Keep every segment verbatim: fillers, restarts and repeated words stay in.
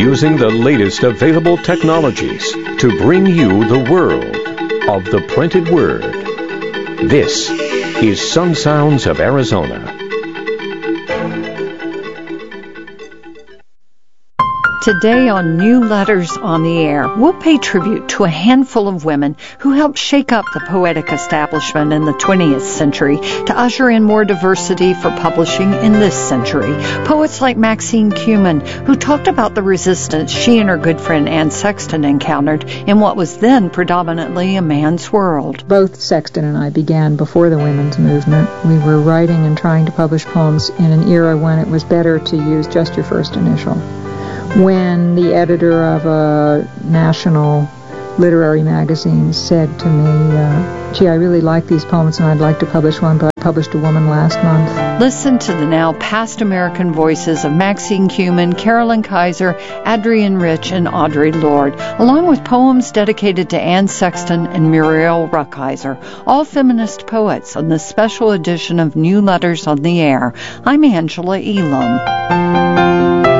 using the latest available technologies to bring you the world of the printed word. This is Sun Sounds of Arizona. Today on New Letters on the Air, we'll pay tribute to a handful of women who helped shake up the poetic establishment in the twentieth century to usher in more diversity for publishing in this century. Poets like Maxine Kumin, who talked about the resistance she and her good friend Anne Sexton encountered in what was then predominantly a man's world. Both Sexton and I began before the women's movement. We were writing and trying to publish poems in an era when it was better to use just your first initial. When the editor of a national literary magazine said to me, uh, gee, I really like these poems and I'd like to publish one, but I published a woman last month. Listen to the now past American voices of Maxine Kumin, Carolyn Kaiser, Adrienne Rich, and Audre Lorde, along with poems dedicated to Anne Sexton and Muriel Rukeyser, all feminist poets, on this special edition of New Letters on the Air. I'm Angela Elam.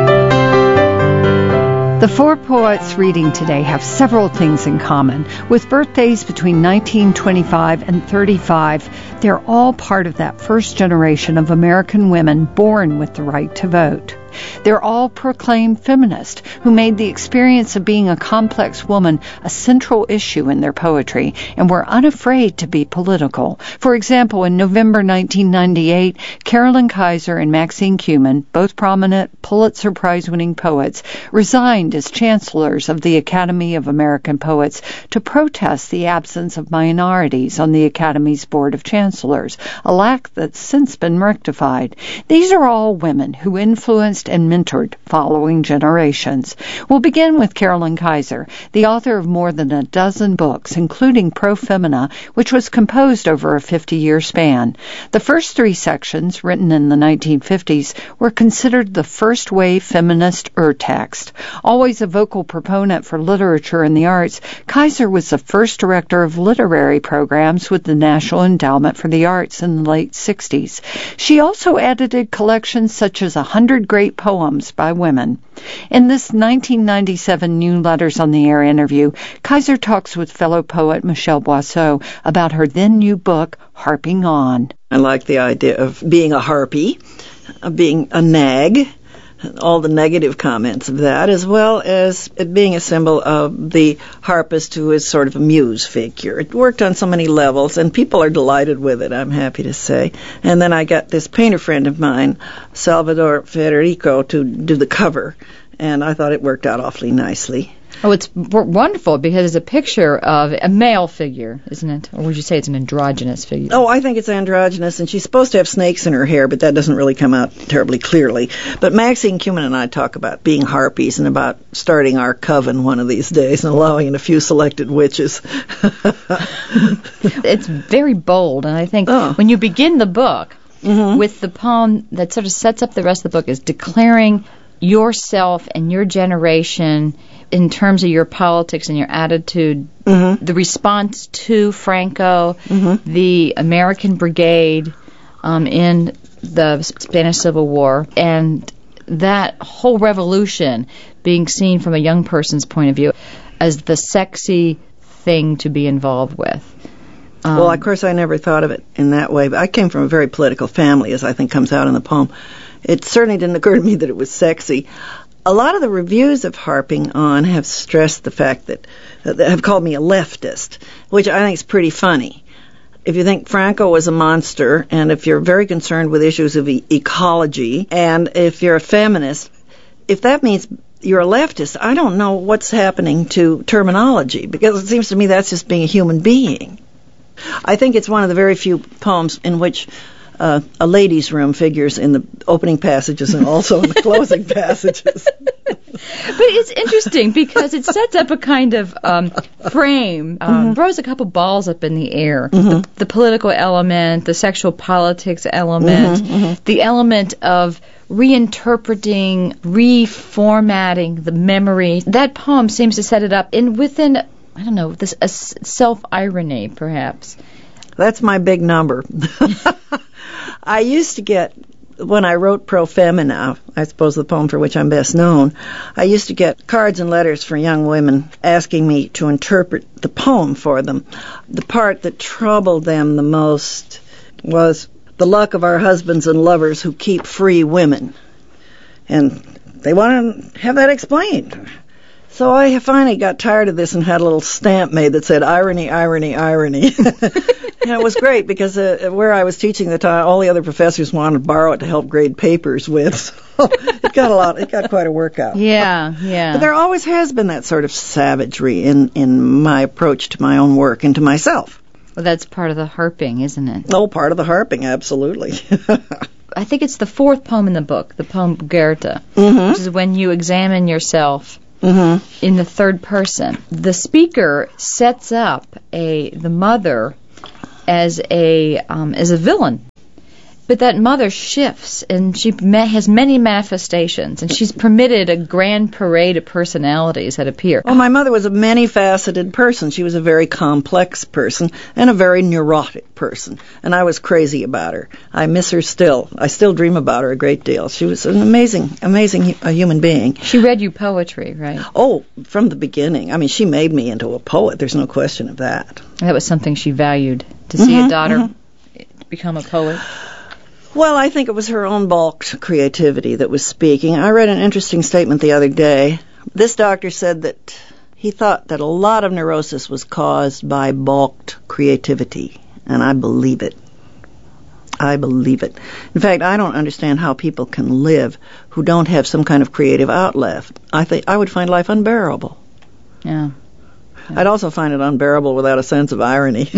The four poets reading today have several things in common. With birthdays between nineteen twenty-five and thirty-five, they're all part of that first generation of American women born with the right to vote. They're all proclaimed feminists who made the experience of being a complex woman a central issue in their poetry and were unafraid to be political. For example, in November nineteen ninety-eight, Carolyn Kaiser and Maxine Kumin, both prominent Pulitzer Prize-winning poets, resigned as chancellors of the Academy of American Poets to protest the absence of minorities on the Academy's Board of Chancellors, a lack that's since been rectified. These are all women who influenced and mentored following generations. We'll begin with Carolyn Kaiser, the author of more than a dozen books, including Pro Femina, which was composed over a fifty-year span. The first three sections, written in the nineteen fifties, were considered the first-wave feminist urtext. Always a vocal proponent for literature and the arts, Kaiser was the first director of literary programs with the National Endowment for the Arts in the late sixties. She also edited collections such as A Hundred Great Poems by Women. In this nineteen ninety-seven New Letters on the Air interview, Kaiser talks with fellow poet Michelle Boisseau about her then new book, Harping On. I like the idea of being a harpy, of being a nag, all the negative comments of that, as well as it being a symbol of the harpist who is sort of a muse figure. It worked on so many levels, and people are delighted with it, I'm happy to say. And then I got this painter friend of mine, Salvador Federico, to do the cover, and I thought it worked out awfully nicely. Oh, it's w- wonderful because it's a picture of a male figure, isn't it? Or would you say it's an androgynous figure? Oh, I think it's androgynous, and she's supposed to have snakes in her hair, but that doesn't really come out terribly clearly. But Maxine Kumin and I talk about being harpies and about starting our coven one of these days and allowing in a few selected witches. It's very bold, and I think oh. when you begin the book mm-hmm. with the poem that sort of sets up the rest of the book is declaring yourself and your generation in terms of your politics and your attitude, mm-hmm. the response to Franco, mm-hmm. the American Brigade um, in the Spanish Civil War, and that whole revolution being seen from a young person's point of view as the sexy thing to be involved with. Um, well, of course, I never thought of it in that way, but I came from a very political family, as I think comes out in the poem. It certainly didn't occur to me that it was sexy. A lot of the reviews of Harping On have stressed the fact that, uh, have called me a leftist, which I think is pretty funny. If you think Franco was a monster, and if you're very concerned with issues of e- ecology, and if you're a feminist, if that means you're a leftist, I don't know what's happening to terminology, because it seems to me that's just being a human being. I think it's one of the very few poems in which Uh, a ladies' room figures in the opening passages and also in the closing passages. But it's interesting because it sets up a kind of um, frame, um, mm-hmm. throws a couple balls up in the air. Mm-hmm. The, the political element, the sexual politics element, mm-hmm, mm-hmm. the element of reinterpreting, reformatting the memory. That poem seems to set it up in within, I don't know, this a self-irony, perhaps. That's my big number. I used to get when I wrote Pro Femina, I suppose the poem for which I'm best known, I used to get cards and letters from young women asking me to interpret the poem for them. The part that troubled them the most was the luck of our husbands and lovers who keep free women. And they want to have that explained. So I finally got tired of this and had a little stamp made that said, irony, irony, irony. And it was great because uh, where I was teaching the time, all the other professors wanted to borrow it to help grade papers with. So it got a lot, it got quite a workout. Yeah, yeah. But there always has been that sort of savagery in, in my approach to my own work and to myself. Well, that's part of the harping, isn't it? Oh, part of the harping, absolutely. I think it's the fourth poem in the book, the poem Goethe, mm-hmm. which is when you examine yourself mm-hmm. in the third person. The speaker sets up a the mother as a um, as a villain. But that mother shifts, and she ma- has many manifestations, and she's permitted a grand parade of personalities that appear. Well, my mother was a many-faceted person. She was a very complex person and a very neurotic person, and I was crazy about her. I miss her still. I still dream about her a great deal. She was an amazing, amazing a human being. She read you poetry, right? Oh, from the beginning. I mean, she made me into a poet. There's no question of that. That was something she valued, to see mm-hmm, a daughter mm-hmm. become a poet. Well, I think it was her own balked creativity that was speaking. I read an interesting statement the other day. This doctor said that he thought that a lot of neurosis was caused by balked creativity, and I believe it. I believe it. In fact, I don't understand how people can live who don't have some kind of creative outlet. I think I would find life unbearable. Yeah. I'd also find it unbearable without a sense of irony.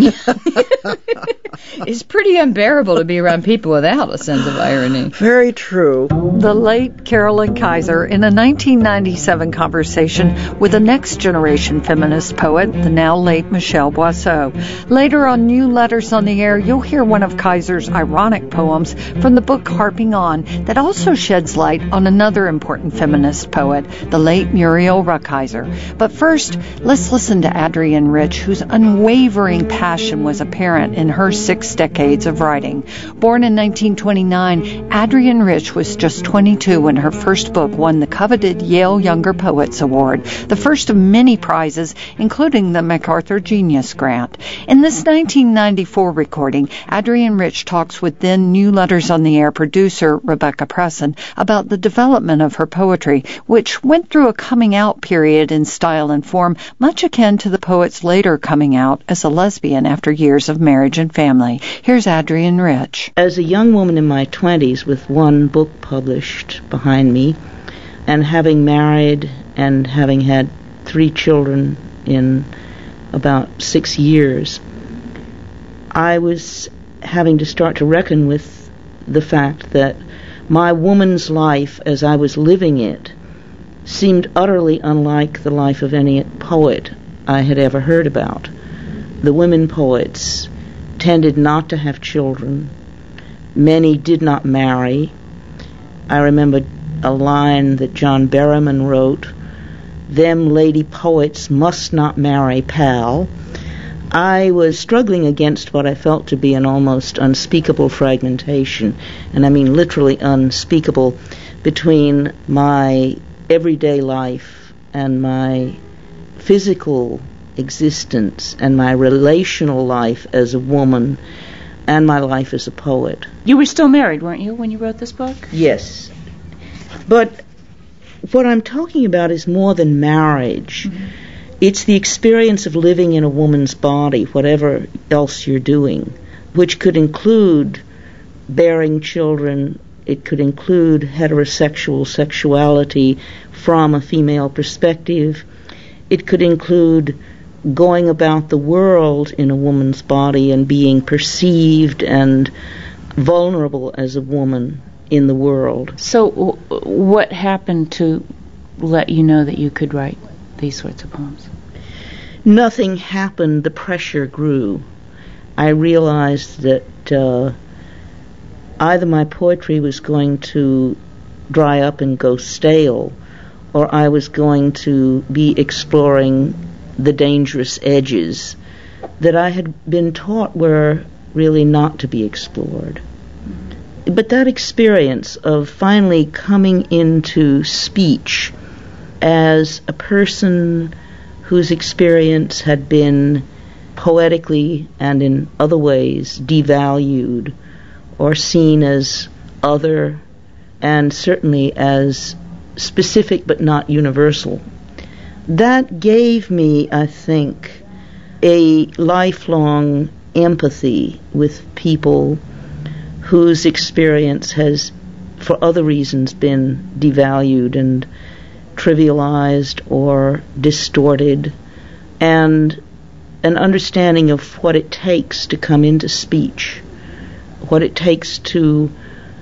It's pretty unbearable to be around people without a sense of irony. Very true. The late Carolyn Kaiser, in a nineteen ninety-seven conversation with a next-generation feminist poet, the now late Michelle Boisseau. Later on New Letters on the Air, you'll hear one of Kaiser's ironic poems from the book Harping On that also sheds light on another important feminist poet, the late Muriel Rukeyser. But first, let's listen to Adrienne Rich, whose unwavering passion was apparent in her six decades of writing. Born in nineteen twenty-nine, Adrienne Rich was just twenty-two when her first book won the coveted Yale Younger Poets Award, the first of many prizes, including the MacArthur Genius Grant. In this nineteen ninety-four recording, Adrienne Rich talks with then New Letters on the Air producer Rebecca Presson about the development of her poetry, which went through a coming-out period in style and form, much akin to the poet's later coming out as a lesbian after years of marriage and family. Here's Adrienne Rich. As a young woman in my twenties with one book published behind me, and having married and having had three children in about six years, I was having to start to reckon with the fact that my woman's life as I was living it seemed utterly unlike the life of any poet I had ever heard about. The women poets tended not to have children. Many did not marry. I remember a line that John Berryman wrote, "Them lady poets must not marry, pal." I was struggling against what I felt to be an almost unspeakable fragmentation, and I mean literally unspeakable, between my everyday life and my physical existence and my relational life as a woman and my life as a poet. You were still married, weren't you, when you wrote this book? Yes. But what I'm talking about is more than marriage. Mm-hmm. It's the experience of living in a woman's body, whatever else you're doing, which could include bearing children. It could include heterosexual sexuality from a female perspective. It could include going about the world in a woman's body and being perceived and vulnerable as a woman in the world. So w- what happened to let you know that you could write these sorts of poems? Nothing happened. The pressure grew. I realized that uh, either my poetry was going to dry up and go stale, or I was going to be exploring the dangerous edges that I had been taught were really not to be explored. but that experience of finally coming into speech as a person whose experience had been poetically and in other ways devalued or seen as other and certainly as specific but not universal, that gave me, I think, a lifelong empathy with people whose experience has, for other reasons, been devalued and trivialized or distorted, and an understanding of what it takes to come into speech, what it takes to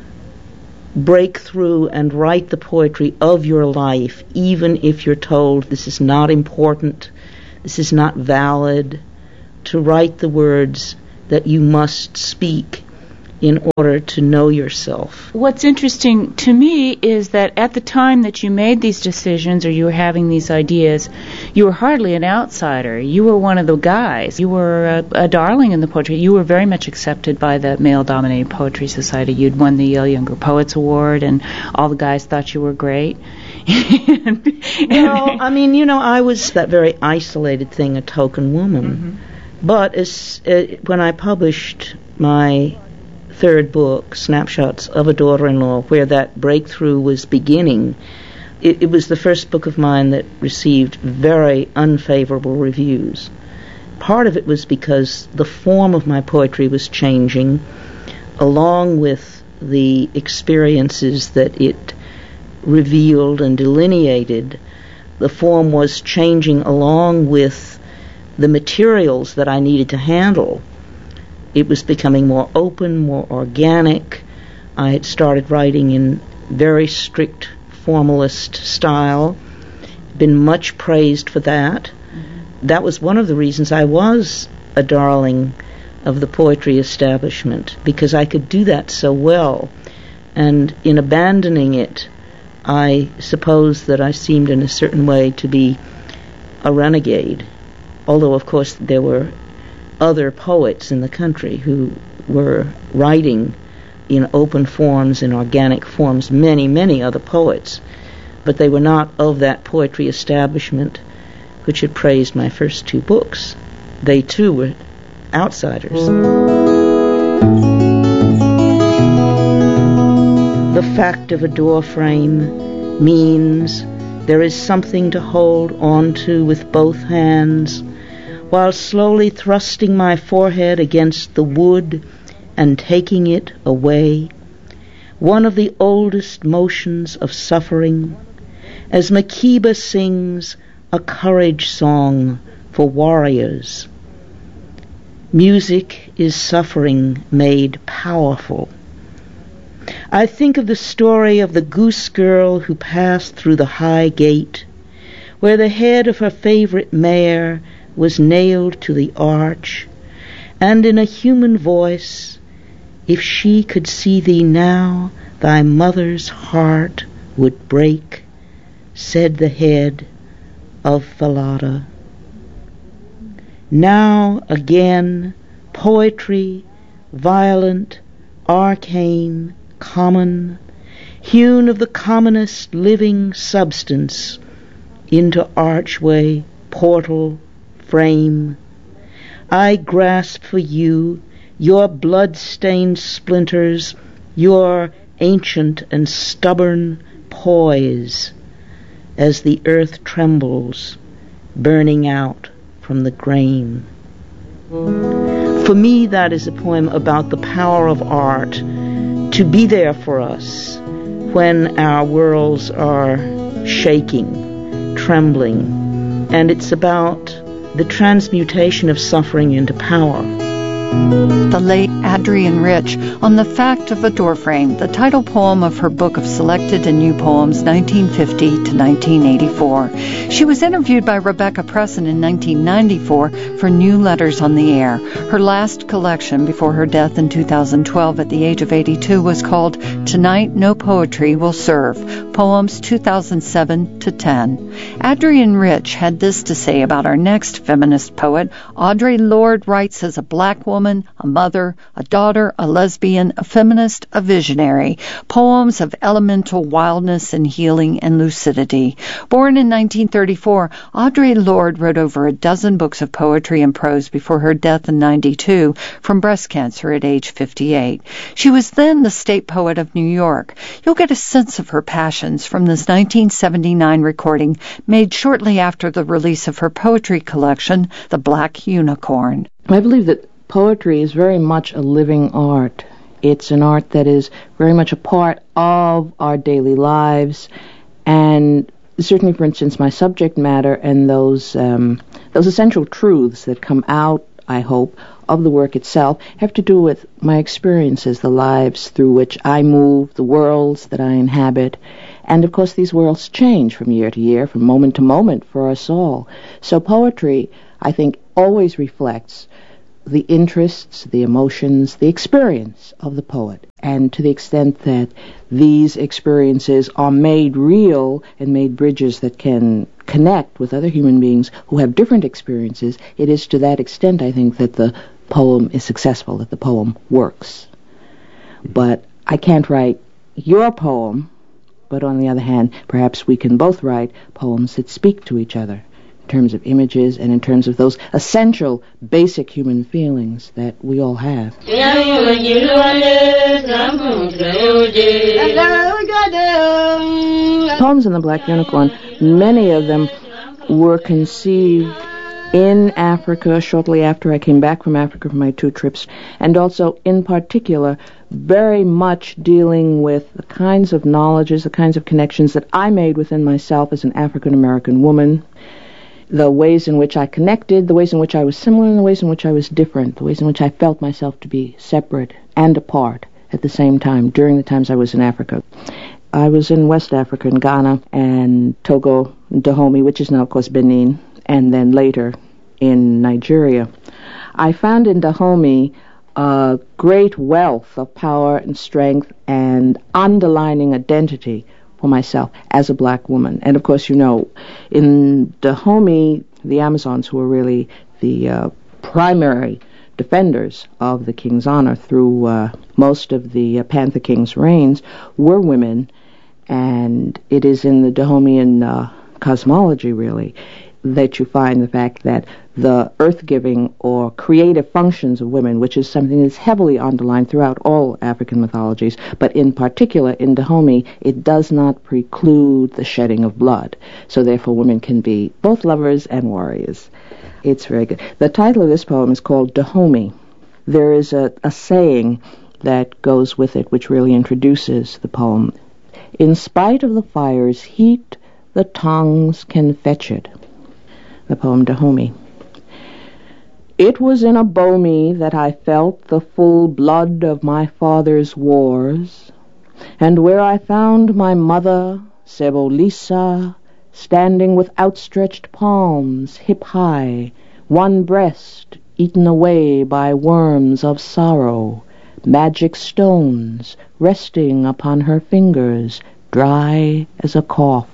break through and write the poetry of your life, even if you're told this is not important, this is not valid, to write the words that you must speak in order to know yourself. What's interesting to me is that at the time that you made these decisions or you were having these ideas, you were hardly an outsider. You were one of the guys. You were a, a darling in the poetry. You were very much accepted by the male-dominated poetry society. You'd won the Yale Younger Poets Award, and all the guys thought you were great. and, and well, I mean, you know, I was that very isolated thing, a token woman. Mm-hmm. But as, uh, when I published my third book, Snapshots of a Daughter-in-Law, where that breakthrough was beginning, it, it was the first book of mine that received very unfavorable reviews. Part of it was because the form of my poetry was changing, along with the experiences that it revealed and delineated. The form was changing along with the materials that I needed to handle. It was becoming more open, more organic. I had started writing in very strict formalist style, been much praised for that. Mm-hmm. That was one of the reasons I was a darling of the poetry establishment, because I could do that so well. And in abandoning it, I suppose that I seemed in a certain way to be a renegade, although of course there were other poets in the country who were writing in open forms, in organic forms, many, many other poets, but they were not of that poetry establishment which had praised my first two books. They too were outsiders. The fact of a door frame means there is something to hold on to with both hands, while slowly thrusting my forehead against the wood and taking it away, one of the oldest motions of suffering, as Makeba sings a courage song for warriors. Music is suffering made powerful. I think of the story of the goose girl who passed through the high gate, where the head of her favorite mare was nailed to the arch, and in a human voice, if she could see thee now, thy mother's heart would break, said the head of Falada. Now again, poetry, violent, arcane, common, hewn of the commonest living substance, into archway, portal, frame. I grasp for you your blood-stained splinters, your ancient and stubborn poise, as the earth trembles, burning out from the grain. For me, that is a poem about the power of art to be there for us when our worlds are shaking, trembling, and it's about the transmutation of suffering into power. The late Adrienne Rich on The Fact of a Doorframe, the title poem of her book of selected and new poems, nineteen fifty to nineteen eighty-four. She was interviewed by Rebecca Presson in nineteen ninety-four for New Letters on the Air. Her last collection before her death in two thousand twelve at the age of eighty-two was called Tonight No Poetry Will Serve, Poems two thousand seven to ten. Adrienne Rich had this to say about our next feminist poet. Audre Lorde writes as a black woman, a mother, a daughter, a lesbian, a feminist, a visionary. Poems of elemental wildness and healing and lucidity. Born in nineteen thirty-four, Audre Lorde wrote over a dozen books of poetry and prose before her death in ninety-two from breast cancer at age fifty-eight. She was then the state poet of New York. You'll get a sense of her passions from this nineteen seventy-nine recording made shortly after the release of her poetry collection, The Black Unicorn. I believe that poetry is very much a living art. It's an art that is very much a part of our daily lives, and certainly, for instance, my subject matter and those um, those essential truths that come out, I hope, of the work itself have to do with my experiences, the lives through which I move, the worlds that I inhabit. And, of course, these worlds change from year to year, from moment to moment for us all. So poetry, I think, always reflects the interests, the emotions, the experience of the poet. And to the extent that these experiences are made real and made bridges that can connect with other human beings who have different experiences, it is to that extent, I think, that the poem is successful, that the poem works. But I can't write your poem, but on the other hand, perhaps we can both write poems that speak to each other in terms of images and in terms of those essential, basic human feelings that we all have. Poems in The Black Unicorn, many of them were conceived in Africa shortly after I came back from Africa from my two trips, and also in particular very much dealing with the kinds of knowledges, the kinds of connections that I made within myself as an African-American woman, the ways in which I connected, the ways in which I was similar, and the ways in which I was different, the ways in which I felt myself to be separate and apart at the same time during the times I was in Africa. I was in West Africa, in Ghana, and Togo, Dahomey, which is now, of course, Benin, and then later in Nigeria. I found in Dahomey a great wealth of power and strength and underlining identity for myself as a black woman. And of course, you know, in Dahomey, the Amazons, who were really the uh, primary defenders of the king's honor through uh, most of the uh, Panther King's reigns, were women. And it is in the Dahomeyan uh, cosmology, really, that you find the fact that the earth-giving or creative functions of women, which is something that's heavily underlined throughout all African mythologies, but in particular in Dahomey, it does not preclude the shedding of blood. So therefore women can be both lovers and warriors. It's very good. The title of this poem is called Dahomey. There is a, a saying that goes with it which really introduces the poem. In spite of the fire's heat, the tongues can fetch it. The poem Dahomey. It was in Abomi that I felt the full blood of my father's wars, and where I found my mother, Sebolisa, standing with outstretched palms hip high, one breast eaten away by worms of sorrow, magic stones resting upon her fingers, dry as a cough.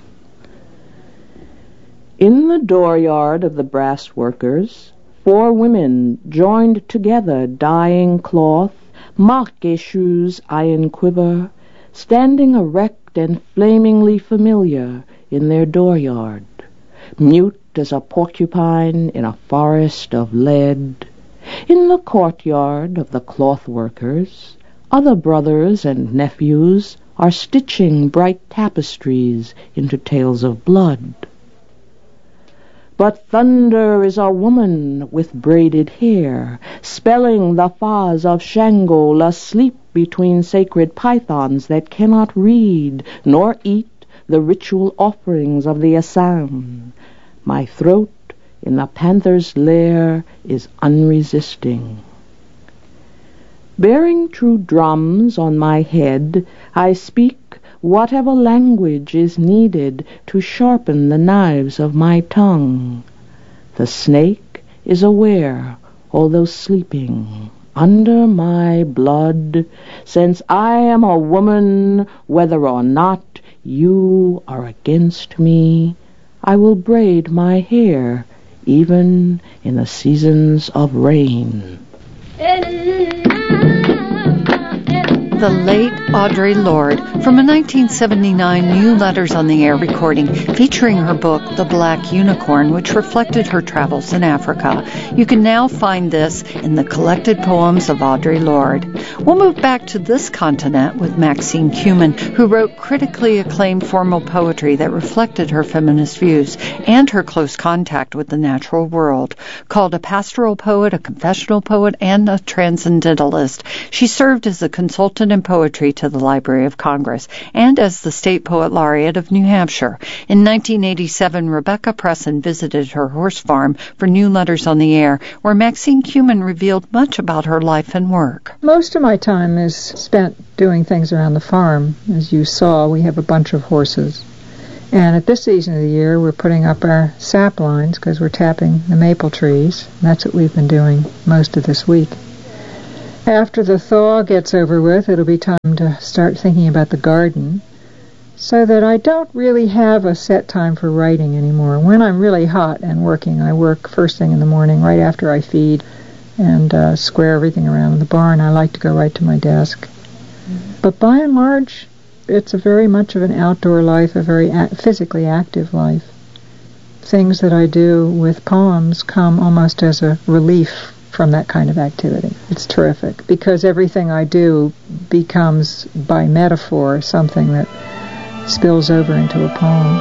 In the dooryard of the brass workers, four women joined together dyeing cloth, mock Eshu's iron quiver, standing erect and flamingly familiar in their dooryard, mute as a porcupine in a forest of lead. In the courtyard of the cloth workers, other brothers and nephews are stitching bright tapestries into tales of blood. But thunder is a woman with braided hair, spelling the Fas of Shango asleep between sacred pythons that cannot read nor eat the ritual offerings of the Assam. My throat in the panther's lair is unresisting. Bearing true drums on my head, I speak whatever language is needed to sharpen the knives of my tongue. The snake is aware, although sleeping, under my blood, since I am a woman, whether or not you are against me, I will braid my hair, even in the seasons of rain. the late Audre Lorde from a nineteen seventy-nine New Letters on the Air recording featuring her book, The Black Unicorn, which reflected her travels in Africa. You can now find this in the collected poems of Audre Lorde. We'll move back to this continent with Maxine Kumin, who wrote critically acclaimed formal poetry that reflected her feminist views and her close contact with the natural world. Called a pastoral poet, a confessional poet, and a transcendentalist, she served as a consultant in poetry to the Library of Congress and as the State Poet Laureate of New Hampshire. In nineteen eighty-seven, Rebecca Presson visited her horse farm for New Letters on the Air, where Maxine Kumin revealed much about her life and work. Most of my time is spent doing things around the farm. As you saw, we have a bunch of horses. And at this season of the year, we're putting up our sap lines because we're tapping the maple trees. And that's what we've been doing most of this week. After the thaw gets over with, it'll be time to start thinking about the garden, so that I don't really have a set time for writing anymore. When I'm really hot and working, I work first thing in the morning, right after I feed, and uh, square everything around the barn. I like to go right to my desk. Mm-hmm. But by and large, it's a very much of an outdoor life, a very a- physically active life. Things that I do with poems come almost as a relief from that kind of activity. It's terrific, because everything I do becomes, by metaphor, something that spills over into a poem.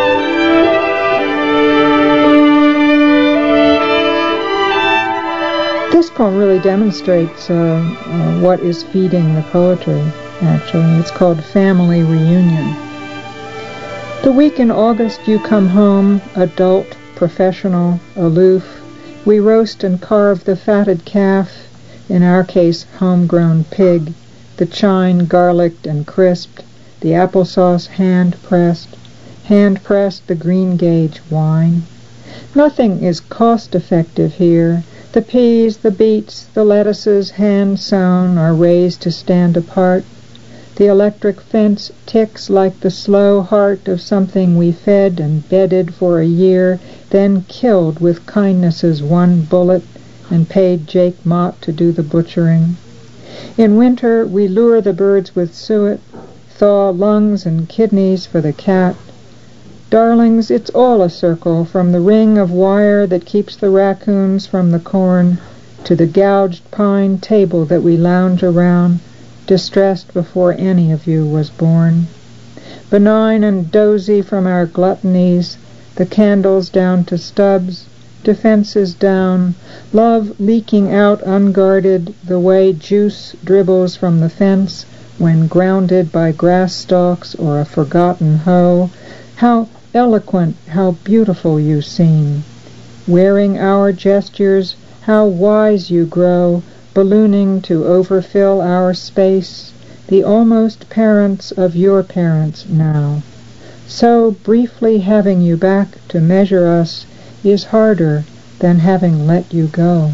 This poem really demonstrates uh, uh, what is feeding the poetry, actually. It's called Family Reunion. The week in August you come home, adult, professional, aloof. We roast and carve the fatted calf, in our case homegrown pig, the chine garlicked and crisped, the applesauce hand-pressed, hand-pressed the green gauge wine. Nothing is cost-effective here. The peas, the beets, the lettuces, hand-sown, are raised to stand apart. The electric fence ticks like the slow heart of something we fed and bedded for a year, then killed with kindness's one bullet, and paid Jake Mott to do the butchering. In winter we lure the birds with suet, thaw lungs and kidneys for the cat. Darlings, it's all a circle, from the ring of wire that keeps the raccoons from the corn, to the gouged pine table that we lounge around, distressed before any of you was born. Benign and dozy from our gluttonies, the candles down to stubs, defenses down, love leaking out unguarded the way juice dribbles from the fence when grounded by grass stalks or a forgotten hoe. How eloquent, how beautiful you seem. Wearing our gestures, how wise you grow, ballooning to overfill our space, the almost parents of your parents now. So briefly having you back to measure us is harder than having let you go.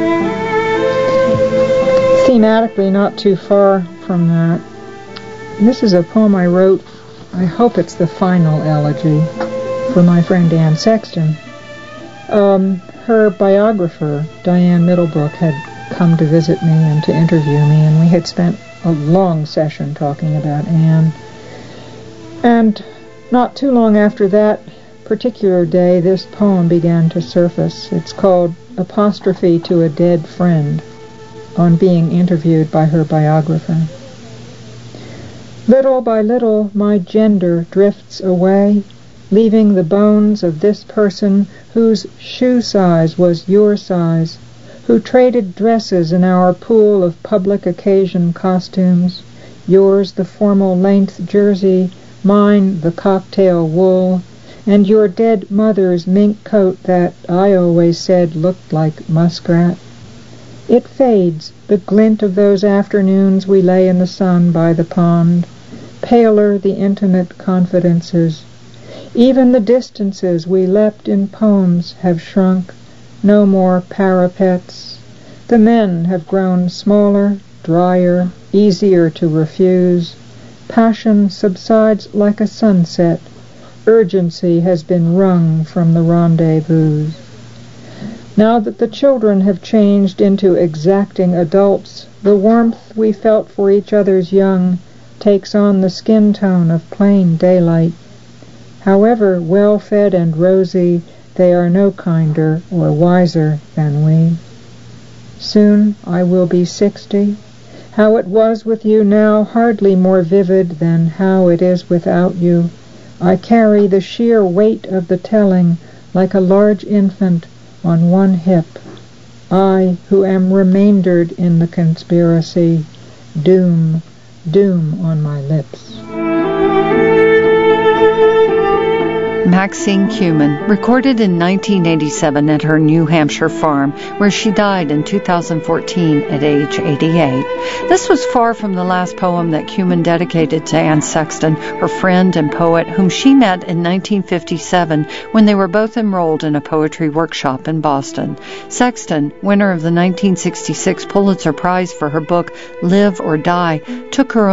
Thematically, not too far from that, this is a poem I wrote, I hope it's the final elegy, for my friend Anne Sexton. Um, her biographer, Diane Middlebrook, had come to visit me and to interview me, and we had spent a long session talking about Anne. And not too long after that particular day, this poem began to surface. It's called Apostrophe to a Dead Friend, on being interviewed by her biographer. Little by little, my gender drifts away, leaving the bones of this person whose shoe size was your size, who traded dresses in our pool of public occasion costumes, yours the formal length jersey, mine the cocktail wool, and your dead mother's mink coat that I always said looked like muskrat. It fades, the glint of those afternoons we lay in the sun by the pond, paler the intimate confidences. Even the distances we leapt in poems have shrunk, no more parapets. The men have grown smaller, drier, easier to refuse. Passion subsides like a sunset. Urgency has been wrung from the rendezvous. Now that the children have changed into exacting adults, the warmth we felt for each other's young takes on the skin tone of plain daylight. However well-fed and rosy, they are no kinder or wiser than we. Soon I will be sixty. How it was with you now, hardly more vivid than how it is without you. I carry the sheer weight of the telling like a large infant on one hip. I, who am remaindered in the conspiracy, doom, doom on my lips. Maxine Kumin, recorded in nineteen eighty-seven at her New Hampshire farm, where she died in two thousand fourteen at age eighty-eight. This was far from the last poem that Kumin dedicated to Anne Sexton, her friend and poet, whom she met in nineteen fifty-seven when they were both enrolled in a poetry workshop in Boston. Sexton, winner of the nineteen sixty-six Pulitzer Prize for her book Live or Die, took her